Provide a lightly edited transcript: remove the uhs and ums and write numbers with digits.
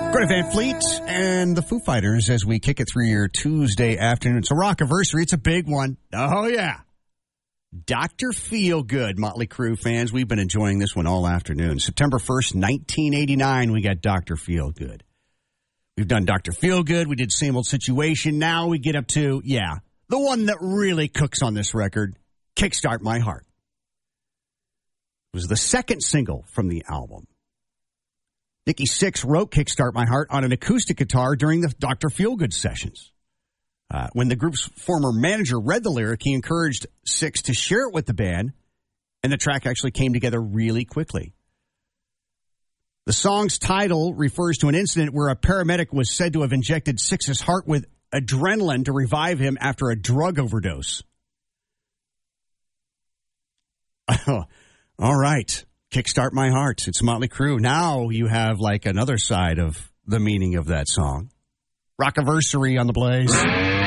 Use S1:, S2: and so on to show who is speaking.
S1: Greta Van Fleet and the Foo Fighters as we kick it through your Tuesday afternoon. It's a rock-iversary. It's a big one. Oh, yeah. Dr. Feelgood, Motley Crue fans. We've been enjoying this one all afternoon. September 1st, 1989, we got Dr. Feelgood. We've done Dr. Feelgood. We did Same Old Situation. Now we get up to, the one that really cooks on this record, Kickstart My Heart. It was the second single from the album. Nikki Sixx wrote Kickstart My Heart on an acoustic guitar during the Dr. Feelgood sessions. When the group's former manager read the lyric, he encouraged Sixx to share it with the band, and the track actually came together really quickly. The song's title refers to an incident where a paramedic was said to have injected Sixx's heart with adrenaline to revive him after a drug overdose. All right. Kickstart My Heart. It's Motley Crue. Now you have like another side of the meaning of that song. Rock-iversary on the Blaze.